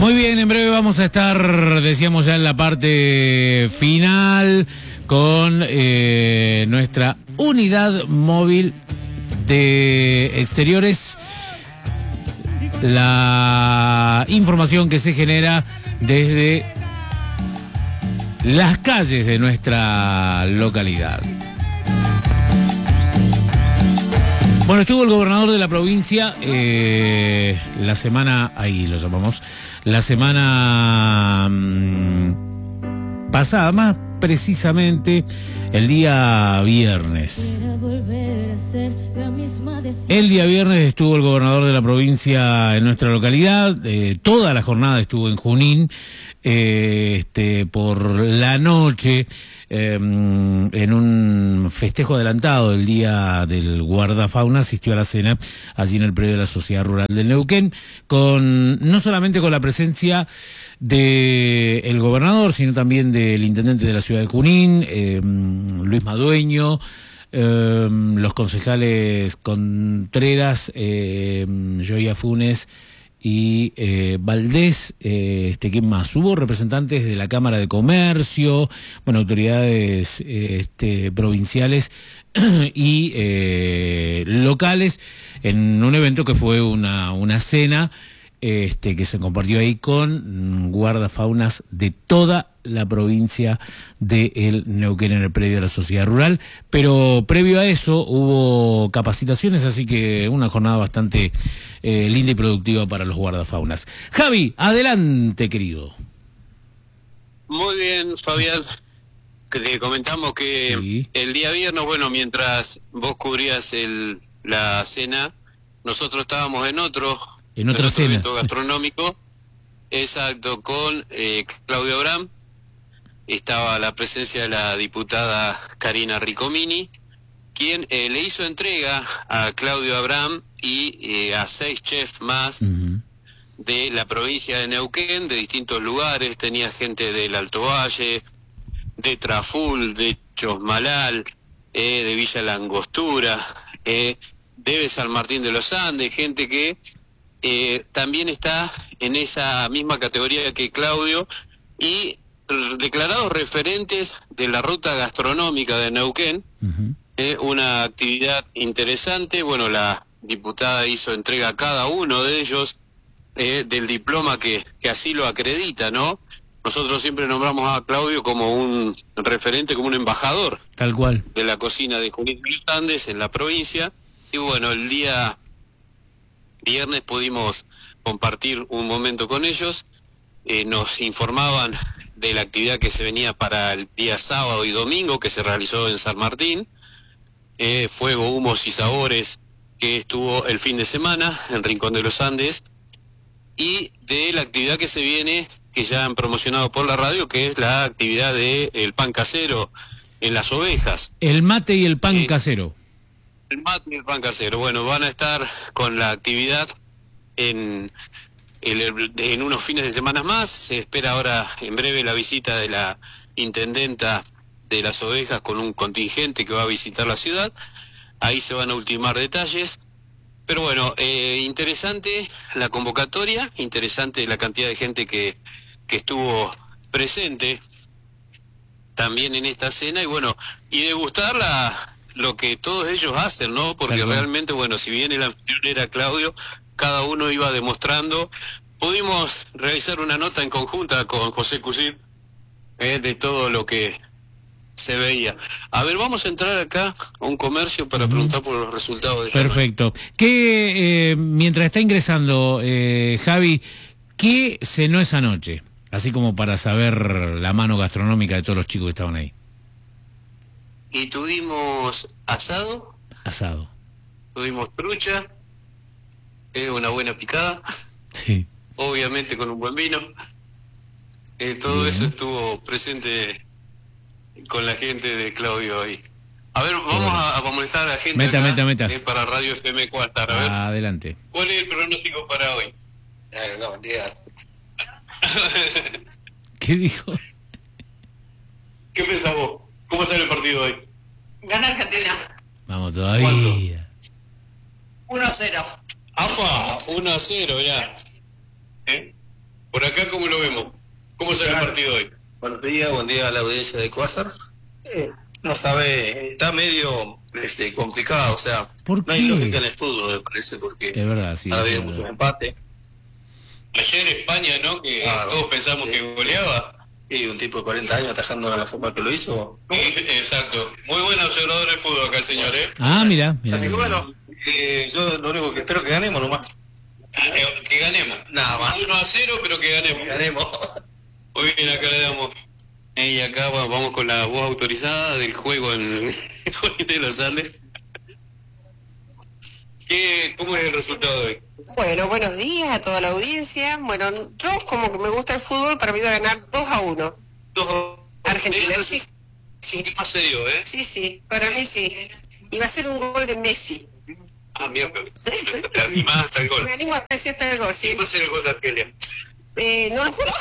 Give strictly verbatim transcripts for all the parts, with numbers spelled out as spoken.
Muy bien, en breve vamos a estar, decíamos ya en la parte final, con eh, nuestra unidad móvil de exteriores. La información que se genera desde las calles de nuestra localidad. Bueno, estuvo el gobernador de la provincia eh, la semana, ahí lo llamamos, la semana mmm, pasada, más precisamente el día viernes. El día viernes estuvo el gobernador de la provincia en nuestra localidad, eh, toda la jornada estuvo en Junín, eh, este, por la noche, eh, en un festejo adelantado del Día del Guardafauna, asistió a la cena allí en el predio de la Sociedad Rural del Neuquén, con no solamente con la presencia del gobernador, sino también del intendente de la ciudad de Junín, eh, Luis Madueño, eh, los concejales Contreras, eh, Joya Funes y eh, Valdés, eh, este, ¿quién más? Hubo representantes de la Cámara de Comercio, bueno, autoridades eh, este, provinciales y eh, locales, en un evento que fue una, una cena este, que se compartió ahí con guardafaunas de toda la provincia de el Neuquén en el predio de la Sociedad Rural, pero previo a eso hubo capacitaciones, así que una jornada bastante eh, linda y productiva para los guardafaunas. Javi, adelante, querido. Muy bien, Fabián. Te comentamos que sí, el día viernes, bueno, mientras vos cubrías el, la cena, nosotros estábamos en otro, en otra en otro cena evento gastronómico, exacto, con eh, Claudio Abraham. Estaba la presencia de la diputada Karina Ricomini, quien eh, le hizo entrega a Claudio Abraham y eh, a seis chefs más uh-huh. de la provincia de Neuquén, de distintos lugares. Tenía gente del Alto Valle, de Traful, de Chosmalal, eh, de Villa Langostura, eh, de San Martín de los Andes, gente que eh, también está en esa misma categoría que Claudio, y declarados referentes de la ruta gastronómica de Neuquén. Uh-huh. eh, una actividad interesante. Bueno, la diputada hizo entrega a cada uno de ellos eh, del diploma que, que así lo acredita, ¿no? Nosotros siempre nombramos a Claudio como un referente, como un embajador tal cual de la cocina de Junín de los Andes en la provincia. Y bueno, el día viernes pudimos compartir un momento con ellos. Eh, nos informaban de la actividad que se venía para el día sábado y domingo, que se realizó en San Martín, eh, Fuego, Humos y Sabores, que estuvo el fin de semana en Rincón de los Andes, y de la actividad que se viene, que ya han promocionado por la radio, que es la actividad del pan casero en Las Ovejas. El mate y el pan eh, casero. El mate y el pan casero. Bueno, van a estar con la actividad en... en unos fines de semana más. Se espera ahora en breve la visita de la intendenta de Las Ovejas con un contingente que va a visitar la ciudad. Ahí se van a ultimar detalles, pero bueno, eh, interesante la convocatoria, interesante la cantidad de gente que, que estuvo presente también en esta cena, y bueno, y degustar la, lo que todos ellos hacen, ¿no? Porque claro, realmente, bueno, si bien el anfitrión era Claudio, cada uno iba demostrando. Pudimos realizar una nota en conjunta con José Cusit eh, de todo lo que se veía. A ver, vamos a entrar acá a un comercio para uh-huh. preguntar por los resultados de Perfecto. ¿Qué, eh, mientras está ingresando eh, Javi, qué cenó esa noche? Así como para saber la mano gastronómica de todos los chicos que estaban ahí. Y tuvimos asado. Asado. Tuvimos trucha. Eh, una buena picada. Sí. Obviamente con un buen vino. Eh, todo Bien. Eso estuvo presente con la gente de Claudio ahí. A ver, vamos bueno. a, a molestar a la gente meta, acá, meta, meta. Eh, para Radio F M cuatro. A ver. Adelante. ¿Cuál es el pronóstico para hoy? Eh, no, ¿Qué dijo? ¿Qué pensás vos? ¿Cómo sale el partido hoy? Gana Argentina. Vamos todavía. uno a cero. ¡Apa! uno a cero, ya. ¿Eh? Por acá sale el partido hoy? Buenos días, buen día a la audiencia de Quasar. Eh, no sabe, está medio este, complicado, o sea, ¿Por no hay qué? lógica en el fútbol, me parece, porque Es verdad, sí. ha es habido verdad. muchos empates. Ayer España, ¿no? Que Ah, todos pensamos sí. que goleaba. Y un tipo de cuarenta años atajando de la forma que lo hizo. Exacto. Muy buen observador del fútbol acá el señor, ¿eh? Ah, mira. mira, Así que mira. bueno, eh, yo lo único que espero es que ganemos nomás. Eh, Que ganemos. Nada más. uno a cero, pero que ganemos. Que ganemos. Muy bien, acá le damos. Y acá va- vamos con la voz autorizada del juego en de los Andes. ¿Qué, ¿Cómo es el resultado de hoy? Bueno, buenos días a toda la audiencia. Bueno, yo como que me gusta el fútbol, para mí va a ganar dos a uno. Dos. Argentina, Eh, sí. Sí, Más serio, ¿eh? sí, sí, para mí sí. Y va a ser un gol de Messi. Ah, miércoles. Te animás hasta el gol. Me animo a decir hasta el gol, sí. ¿Quién va a ser el gol de Argelia? Eh, no lo juro.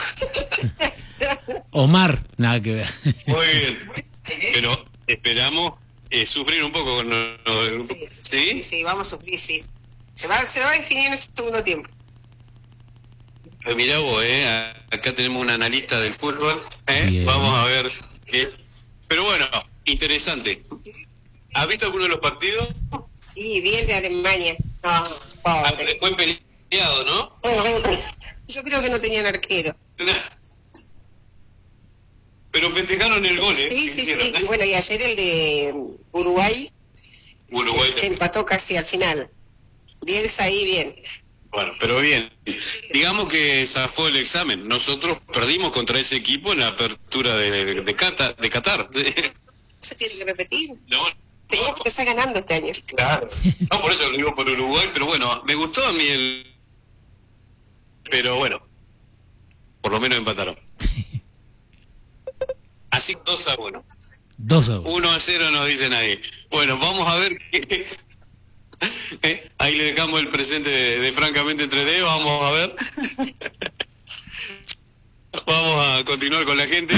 Omar, nada que ver. Muy bien. Pero esperamos eh, sufrir un poco con el grupo. Sí, ¿Sí? sí, vamos a sufrir, sí. Se va, se va a definir en ese segundo tiempo. Eh, Mirá vos, eh, a- acá tenemos un analista del fútbol, eh, Bien. vamos a ver. qué- Pero bueno, interesante. ¿Has visto alguno de los partidos? Sí, bien de Alemania. No, Ah, pobre. fue peleado, ¿no? Bueno, bueno, yo creo que no tenían arquero. Pero festejaron el gol, ¿eh? Sí, sí, sí. Hicieron, Y ¿eh? bueno, y ayer el de Uruguay Uruguay. que empató casi al final. Bielsa ahí bien. Bueno, pero bien. Digamos que zafó el examen. Nosotros perdimos contra ese equipo en la apertura de, de, de, Cata- de Qatar. Se tiene que repetir. No, Tenemos que empezar ganando este año. claro. No, por eso lo digo por Uruguay, pero bueno, me gustó a mí el... Pero bueno, por lo menos empataron. Así que dos a uno. Dos a uno. uno a cero nos dice nadie. Bueno, vamos a ver qué... Eh, Ahí le dejamos el presente de, de Francamente Entre Dedos, vamos a ver. Vamos a continuar con la gente.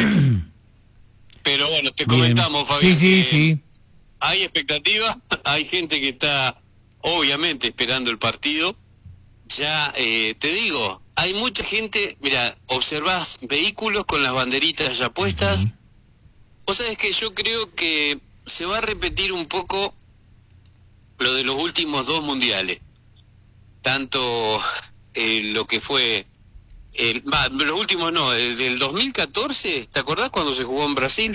Pero bueno, te Bien. comentamos, Fabián, Sí, sí, que sí. hay expectativas, hay gente que está obviamente esperando el partido. Ya eh, te digo, hay mucha gente, mira, observás vehículos con las banderitas ya puestas. Ujú. O sea, es que yo creo que se va a repetir un poco lo de los últimos dos mundiales. Tanto eh, lo que fue, el, va, los últimos no, el del dos mil catorce, ¿te acordás cuando se jugó en Brasil?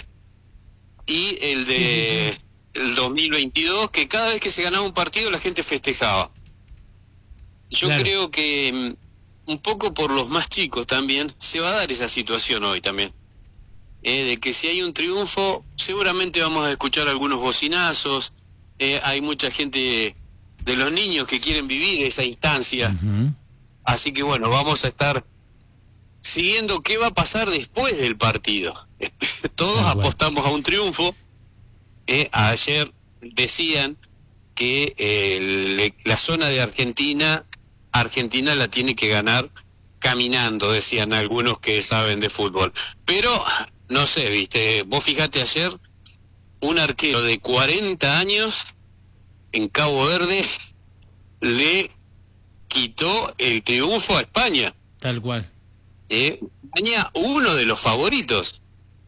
Y el de Sí, sí, el dos mil veintidós, que cada vez que se ganaba un partido la gente festejaba. Yo Claro. creo que mm, un poco por los más chicos también se va a dar esa situación hoy también. Eh, de que si hay un triunfo, seguramente vamos a escuchar algunos bocinazos. Eh, hay mucha gente de los niños que quieren vivir esa instancia. Ujú. Así que bueno, vamos a estar siguiendo qué va a pasar después del partido. Todos Tal cual. apostamos a un triunfo. Eh, ayer decían que eh, el- la zona de Argentina, Argentina la tiene que ganar caminando, decían algunos que saben de fútbol. Pero, no sé, viste, vos fíjate ayer, un arquero de cuarenta años en Cabo Verde le quitó el triunfo a España. Tal cual. Eh, España, uno de los favoritos.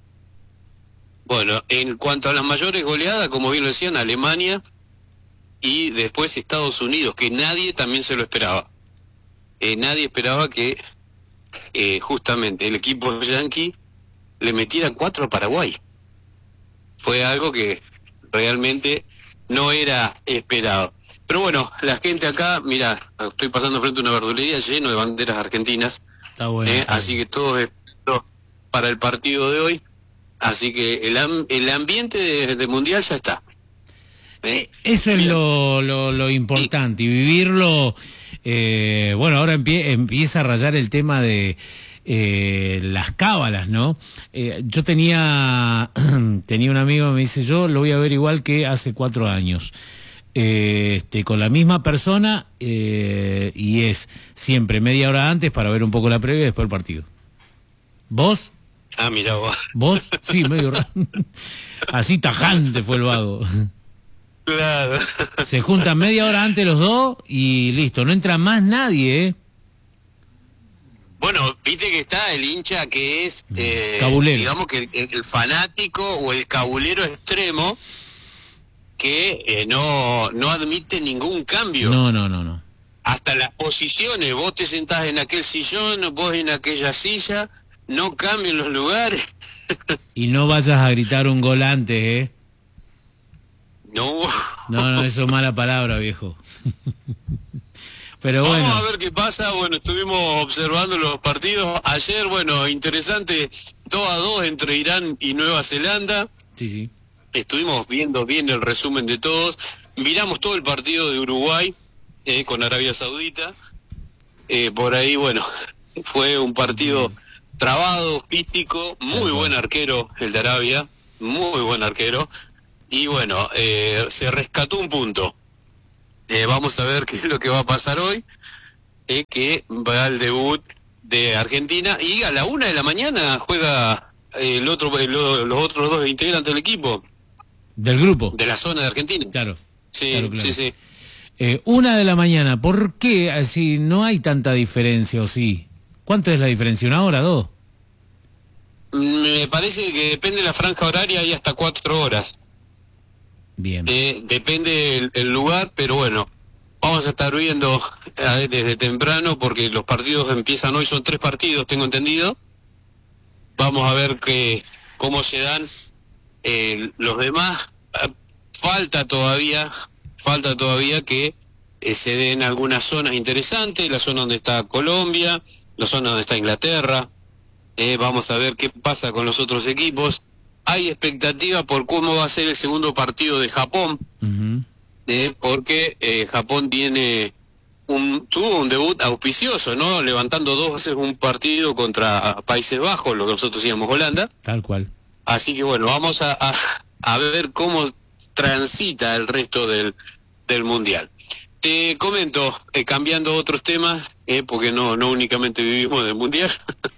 Bueno, en cuanto a las mayores goleadas, como bien lo decían, Alemania y después Estados Unidos, que nadie también se lo esperaba. Eh, nadie esperaba que eh, justamente el equipo yanqui le metiera cuatro a Paraguay. Fue algo que realmente no era esperado. Pero bueno, la gente acá, mira, estoy pasando frente a una verdulería lleno de banderas argentinas. Está bueno. Eh, está así bueno. que todos esperando para el partido de hoy. Así que el, am- el ambiente de, de mundial ya está. Eh, Eso es bien. lo, lo, lo importante, y vivirlo. Eh, bueno, ahora empie- empieza a rayar el tema de eh, las cábalas, ¿no? Eh, yo tenía, tenía un amigo que me dice, yo lo voy a ver igual que hace cuatro años. Eh, este, con la misma persona, eh, y es siempre media hora antes para ver un poco la previa y después el partido. ¿Vos? Ah, mira vos. ¿Vos? Sí, medio ra- así tajante fue el vago. Claro. Se juntan media hora antes los dos y listo, no entra más nadie, ¿eh? Bueno, Viste que está el hincha que es, eh, cabulero. digamos que el, el fanático o el cabulero extremo que eh, no, no admite ningún cambio. No, no, no, no. Hasta las posiciones, vos te sentás en aquel sillón, vos en aquella silla, no cambien los lugares. Y no vayas a gritar un gol antes, ¿eh? No. No, no, eso es mala palabra, viejo. Pero bueno. Vamos a ver qué pasa. Bueno, estuvimos observando los partidos. Ayer, bueno, interesante, dos a dos entre Irán y Nueva Zelanda. Sí, sí. Estuvimos viendo bien el resumen de todos. Miramos todo el partido de Uruguay eh, con Arabia Saudita. Eh, por ahí, bueno, fue un partido trabado, físico, muy buen arquero el de Arabia, muy buen arquero. Y bueno, eh, se rescató un punto. Eh, vamos a ver qué es lo que va a pasar hoy, eh, que va el debut de Argentina y a la una de la mañana juega el otro, el, los otros dos integrantes del equipo. Del grupo. De la zona de Argentina. Claro. Sí, claro, claro. sí, sí. Eh, una de la mañana, ¿por qué así no hay tanta diferencia o sí? ¿Cuánto es la diferencia? ¿Una hora, dos? Me parece que depende de la franja horaria, hay hasta cuatro horas. Bien. Eh, depende el, el lugar, pero bueno, vamos a estar viendo eh, desde temprano porque los partidos empiezan hoy, son tres partidos, tengo entendido. Vamos a ver que, cómo se dan eh, los demás. Eh, falta todavía, falta todavía que eh, se den algunas zonas interesantes, la zona donde está Colombia, la zona donde está Inglaterra. Eh, vamos a ver qué pasa con los otros equipos. Hay expectativa por cómo va a ser el segundo partido de Japón, Uh-huh. eh, porque eh, Japón tiene un tuvo un debut auspicioso, ¿no? Levantando dos veces un partido contra Países Bajos, lo que nosotros decíamos Holanda. Tal cual. Así que bueno, vamos a, a, a ver cómo transita el resto del, del Mundial. Te comento, eh, cambiando otros temas, eh, porque no, no únicamente vivimos del Mundial,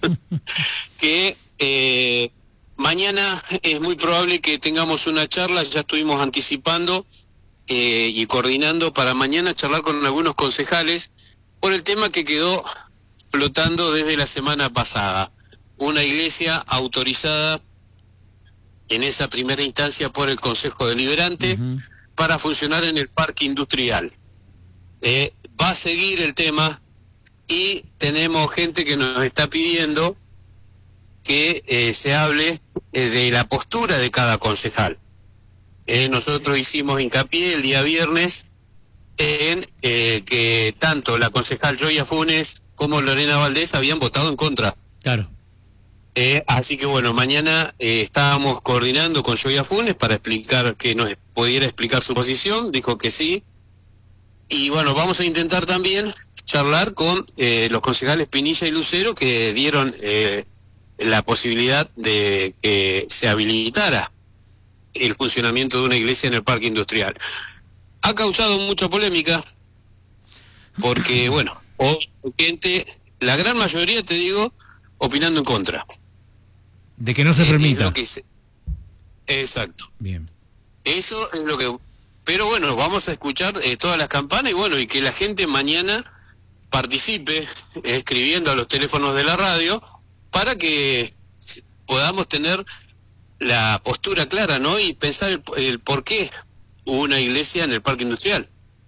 que... Eh, mañana es muy probable que tengamos una charla, ya estuvimos anticipando eh, y coordinando para mañana charlar con algunos concejales por el tema que quedó flotando desde la semana pasada. Una iglesia autorizada en esa primera instancia por el Consejo Deliberante uh-huh. para funcionar en el parque industrial. Eh, va a seguir el tema y tenemos gente que nos está pidiendo que eh, se hable eh, de la postura de cada concejal. Eh, nosotros hicimos hincapié el día viernes en eh, que tanto la concejal Joya Funes como Lorena Valdés habían votado en contra. Claro. Eh, así que bueno, mañana eh, estábamos coordinando con Joya Funes para explicar que nos pudiera explicar su posición, dijo que sí. Y bueno, vamos a intentar también charlar con eh, los concejales Pinilla y Lucero que dieron... Eh, la posibilidad de que se habilitara el funcionamiento de una iglesia en el parque industrial. Ha causado mucha polémica porque, bueno, hoy gente, la gran mayoría, te digo, opinando en contra. De que no se eh, permita. Es lo que se... Exacto. Bien. Eso es lo que... Pero bueno, vamos a escuchar eh, todas las campanas y bueno, y que la gente mañana participe eh, escribiendo a los teléfonos de la radio para que podamos tener la postura clara, ¿no? Y pensar el, el por qué hubo una iglesia en el parque industrial.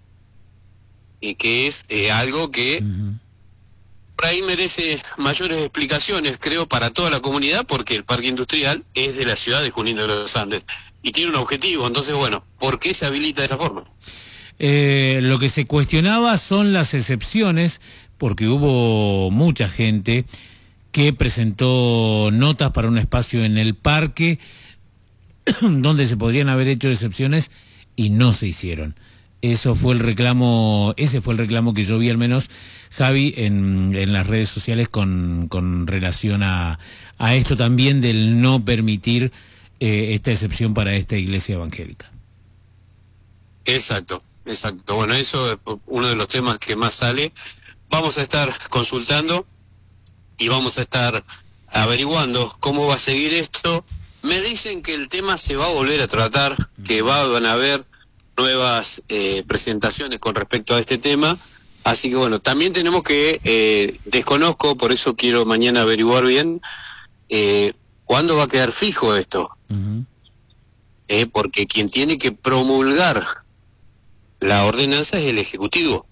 Y que es eh, algo que uh-huh. por ahí merece mayores explicaciones, creo, para toda la comunidad, porque el parque industrial es de la ciudad de Junín de los Andes y tiene un objetivo. Entonces, bueno, ¿por qué se habilita de esa forma? Eh, lo que se cuestionaba son las excepciones, porque hubo mucha gente que presentó notas para un espacio en el parque donde se podrían haber hecho excepciones y no se hicieron. Eso fue el reclamo, ese fue el reclamo que yo vi al menos, Javi, en, en las redes sociales con, con relación a, a esto también del no permitir eh, esta excepción para esta iglesia evangélica. Exacto, exacto. Bueno, eso es uno de los temas que más sale. Vamos a estar consultando y vamos a estar averiguando cómo va a seguir esto. Me dicen que el tema se va a volver a tratar, que va, van a haber nuevas eh, presentaciones con respecto a este tema, Así que bueno, también tenemos que, eh, desconozco, por eso quiero mañana averiguar bien, eh, ¿cuándo va a quedar fijo esto? Uh-huh. eh, porque quien tiene que promulgar la ordenanza es el Ejecutivo.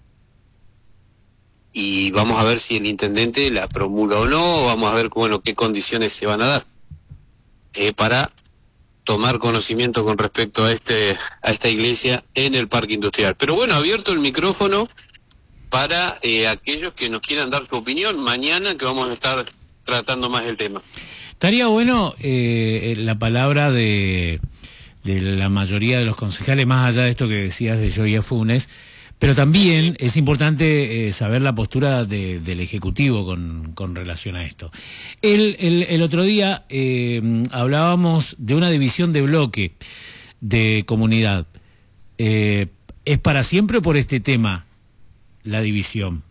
Y vamos a ver si el intendente la promulga o no, vamos a ver, bueno, qué condiciones se van a dar eh, para tomar conocimiento con respecto a este a esta iglesia en el Parque Industrial. Pero bueno, abierto el micrófono para eh, aquellos que nos quieran dar su opinión mañana, que vamos a estar tratando más el tema. Estaría bueno eh, la palabra de, de la mayoría de los concejales, más allá de esto que decías de Joya Funes, pero también es importante eh, saber la postura de, del Ejecutivo con, con relación a esto. El, el, el otro día eh, hablábamos de una división de bloque de comunidad. Eh, ¿Es para siempre por este tema la división?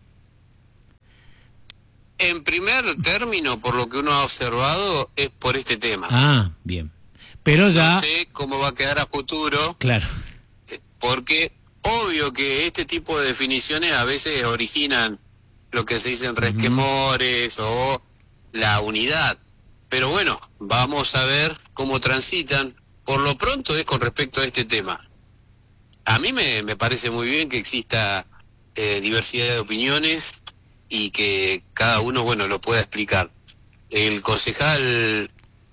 En primer término, por lo que uno ha observado, es por este tema. Ah, bien. Pero ya... No sé cómo va a quedar a futuro. Claro. Porque obvio que este tipo de definiciones a veces originan lo que se dicen resquemores uh-huh. o la unidad. Pero bueno, vamos a ver cómo transitan. Por lo pronto es con respecto a este tema. A mí me, me parece muy bien que exista eh, diversidad de opiniones y que cada uno, bueno, lo pueda explicar. El concejal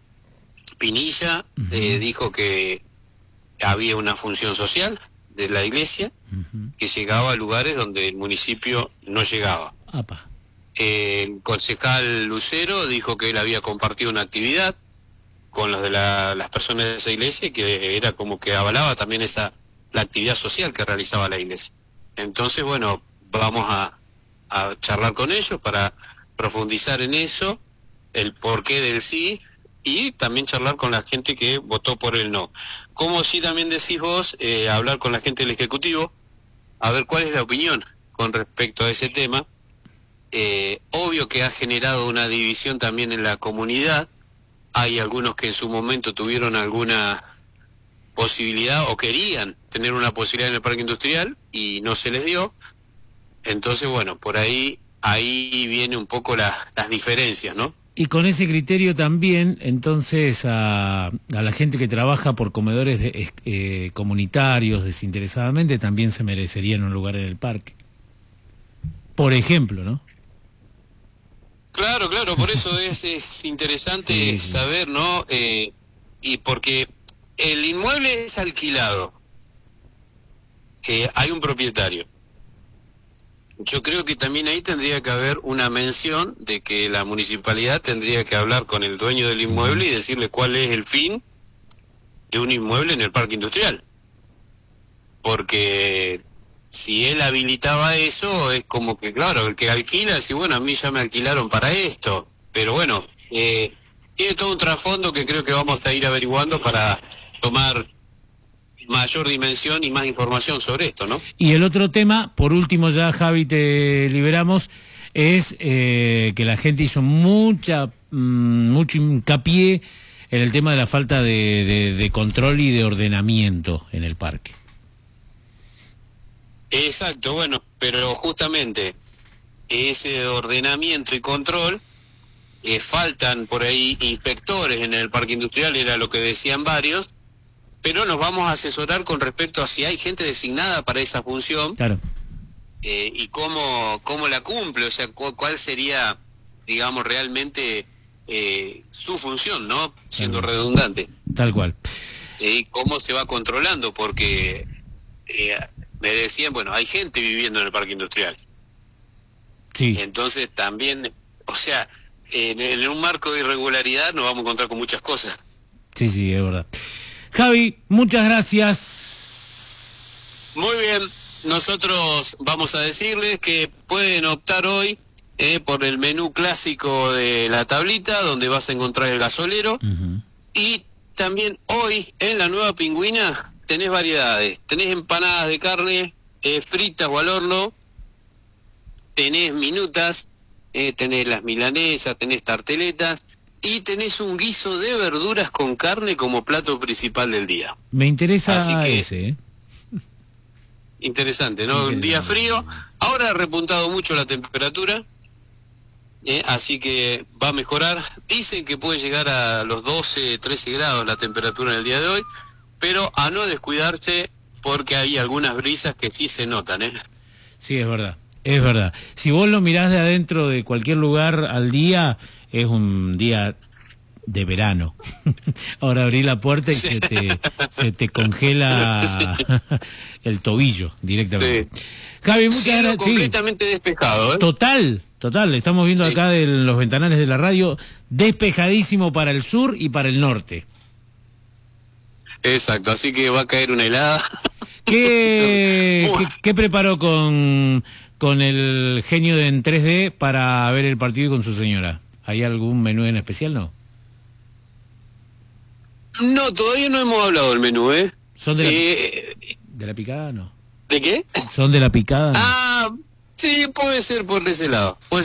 Pinilla uh-huh. eh, dijo que había una función social de la iglesia uh-huh. que llegaba a lugares donde el municipio no llegaba. Apa. El concejal Lucero dijo que él había compartido una actividad con los de la, las personas de esa iglesia y que era como que avalaba también esa la actividad social que realizaba la iglesia. Entonces, bueno, vamos a, a charlar con ellos para profundizar en eso, el porqué del sí, y también charlar con la gente que votó por el no. Como sí también decís vos, eh, hablar con la gente del Ejecutivo, a ver cuál es la opinión con respecto a ese tema. Eh, obvio que ha generado una división también en la comunidad. Hay algunos que en su momento tuvieron alguna posibilidad o querían tener una posibilidad en el Parque Industrial y no se les dio. Entonces, bueno, por ahí ahí viene un poco la, las diferencias, ¿no? Y con ese criterio también, entonces, a, a la gente que trabaja por comedores de, eh, comunitarios desinteresadamente también se merecerían un lugar en el parque. Por ejemplo, ¿no? Claro, claro, por eso es, es interesante sí, sí. saber, ¿no? Eh, y porque el inmueble es alquilado, que hay un propietario. Yo creo que también ahí tendría que haber una mención de que la municipalidad tendría que hablar con el dueño del inmueble y decirle cuál es el fin de un inmueble en el Parque Industrial. Porque si él habilitaba eso, es como que, claro, el que alquila, dice, bueno, a mí ya me alquilaron para esto. Pero bueno, eh, tiene todo un trasfondo que creo que vamos a ir averiguando para tomar mayor dimensión y más información sobre esto, ¿no? Y el otro tema, por último ya, Javi, te liberamos, es eh, que la gente hizo mucha mmm, mucho hincapié en el tema de la falta de, de, de control y de ordenamiento en el parque. Exacto, bueno, pero justamente ese ordenamiento y control, eh, faltan por ahí inspectores en el Parque Industrial, era lo que decían varios, pero nos vamos a asesorar con respecto a si hay gente designada para esa función. Claro. Eh, y cómo, cómo la cumple, o sea, cu cuál sería, digamos, realmente eh, su función, ¿no? Siendo Tal redundante. Tal cual. Eh, y cómo se va controlando, porque eh, me decían, bueno, hay gente viviendo en el Parque Industrial. Sí. Entonces también, o sea, en, en un marco de irregularidad nos vamos a encontrar con muchas cosas. Sí, sí, es verdad. Javi, muchas gracias. Muy bien, nosotros vamos a decirles que pueden optar hoy eh, por el menú clásico de la tablita, donde vas a encontrar el gasolero. Uh-huh. Y también hoy en la Nueva Pingüina tenés variedades. Tenés empanadas de carne eh, fritas o al horno, tenés minutas, eh, tenés las milanesas, tenés tarteletas, y tenés un guiso de verduras con carne como plato principal del día. Me interesa Así que, ese, ¿eh? Interesante, ¿no? Un día frío, Ahora ha repuntado mucho la temperatura, eh, así que va a mejorar. Dicen que puede llegar a los doce, trece grados la temperatura en el día de hoy, pero a no descuidarse porque hay algunas brisas que sí se notan, ¿eh? Sí, es verdad, es verdad. Si vos lo mirás de adentro de cualquier lugar al día, es un día de verano. Ahora abrí la puerta y sí. se te se te congela el tobillo directamente. Sí. Javi, muchas gracias. Completamente sí. despejado, ¿eh? Total, total. Estamos viendo sí. acá en los ventanales de la radio, despejadísimo para el sur y para el norte. Exacto, así que va a caer una helada. ¿Qué, ¿qué, qué preparó con, con el genio de en tres D para ver el partido y con su señora? ¿Hay algún menú en especial, no? No, todavía no hemos hablado del menú, ¿eh? ¿Son de la, eh, de la picada, no? ¿De qué? ¿Son de la picada, no? Ah, sí, puede ser por ese lado. Puede